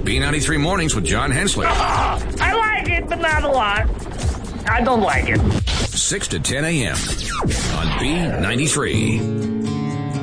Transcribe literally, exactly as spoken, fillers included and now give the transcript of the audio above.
B ninety-three Mornings with John Hensley. Oh, I like it, but not a lot. I don't like it. six to ten a.m. on B ninety-three.